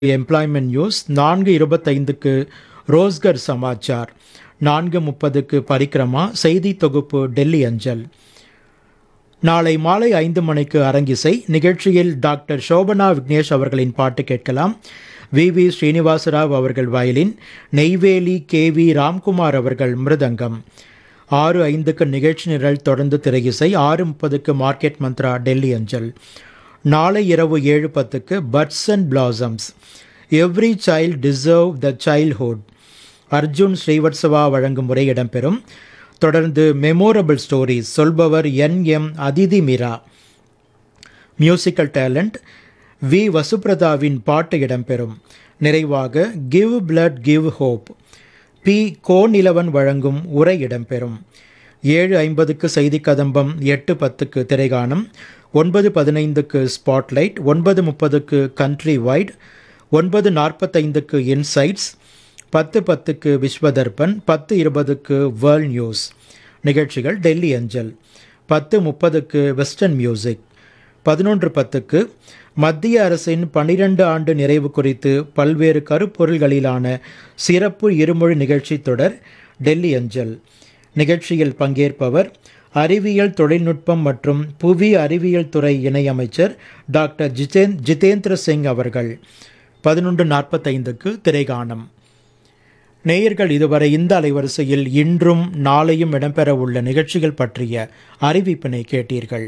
Employment news, 4:25க்கு Rozgar Samachar, 4:30க்கு Parikrama செய்தி தொகுப்பு டெல்லி அஞ்சல். நாளை மாலை 5 மணிக்கு அரங்கிசை நிகழ்ச்சியில் டாக்டர் சோபனா விக்னேஷ் அவர்களின் பாட்டு கேட்கலாம். வி ஸ்ரீனிவாசராவ் அவர்கள் வயலின், நெய்வேலி KV ராம்குமார் அவர்கள் மிருதங்கம். 6:05க்கு நிகழ்ச்சி நிரல், தொடர்ந்து திரையிசை. 6:30க்கு மார்க்கெட் மந்த்ரா டெல்லி அஞ்சல். நாளை இரவு 7:10க்கு puts and blossoms, every child deserve the childhood, Arjun Srivastava வழங்கும் முறை இடம்பெறும். தொடர்ந்து memorable stories, சொல்பவர் NM Aditi Meera. Musical talent, we வசுப்ரதாவின் பாட்டு இடம்பெறும். நிறைவாக give blood give hope, P கோநிலவன் வழங்கும் உரை இடம்பெறும். 7:50க்கு செய்தி கதம்பம், 8:10க்கு திரைகானம், 9:15க்கு spotlight, 9:30க்கு country white, 9:45க்கு insights, 10:10க்கு Vishwa Darpan, 10:20க்கு world news. நிகழ்ச்சிகள் டெல்லி அஞ்சல். 10:30க்கு வெஸ்டர்ன் மியூசிக். 11:10க்கு மத்திய அரசின் 12 ஆண்டு நிறைவு குறித்து பல்வேறு கருப்பொருள்களிலான சிறப்பு இருமொழி நிகழ்ச்சி தொடர் டெல்லி அஞ்சல். நிகழ்ச்சியில் பங்கேற்பவர் அறிவியல் தொழில்நுட்பம் மற்றும் புவி அறிவியல் துறை இணையமைச்சர் டாக்டர் ஜிதேந்திர சிங் அவர்கள். 11:45க்கு திரைகானம். நேயர்கள் இதுவரை இந்த அலைவரிசையில் இன்றும் நாளையும் இடம்பெறவுள்ள நிகழ்ச்சிகள் பற்றிய அறிவிப்பினை கேட்டீர்கள்.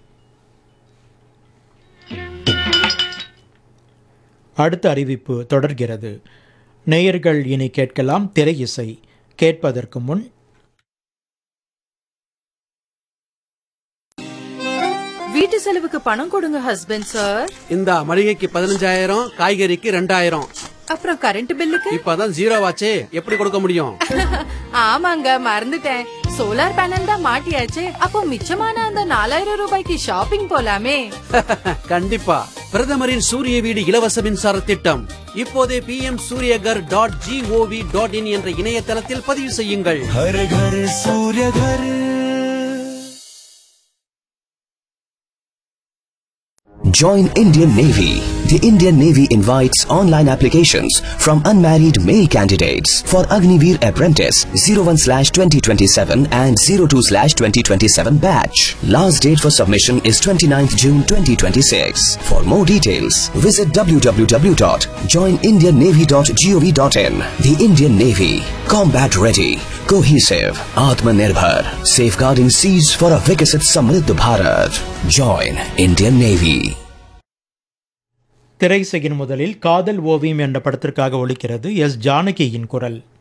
அடுத்த அறிவிப்பு தொடர்கிறது. நேயர்கள் இனி கேட்கலாம் திரை இசை. கேட்பதற்கு முன் வீட்டு செலவுக்கு பணம் கொடுங்க ஹஸ்பண்ட் சார். இந்த மளிகைக்கு 15,000, காய்கறிக்கு 2,000. அப்புறம் கரண்ட் பில்லுக்கு இப்பதான் 0 ஆச்சே, எப்படி கொடுக்க முடியும்? ஆமாங்க, மறந்துட்டேன். சோலார் பேனல் தான் மாட்டியாச்சே. அப்போ மிச்சமான அந்த 4,000 ரூபாய்க்கு ஷாப்பிங் போலாமே. கண்டிப்பா. பிரதமரின் சூரிய வீடு இலவச மின்சார திட்டம் இப்போதே pmsuryagar.gov.in என்ற இணையதளத்தில் பதிவு செய்யுங்கள். हर घर सूर्य घर. Join Indian Navy. The Indian Navy invites online applications from unmarried male candidates for Agniveer Apprentice 01/2027 and 02/2027 batch. Last date for submission is 29th June 2026. For more details, visit www.joinindiannavy.gov.in. The Indian Navy, combat ready, cohesive, Atmanirbhar, safeguarding seas for a Viksit Samriddh Bharat. Join Indian Navy. திரைசையின் முதலில் காதல் ஓவியம் என்ற படத்திற்காக ஒலிக்கிறது S ஜானகியின் குரல்.